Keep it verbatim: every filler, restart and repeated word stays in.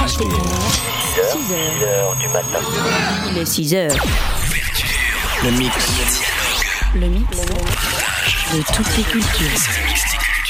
six heures du matin. Il est six heures. Le mix. Le mix de toutes les cultures.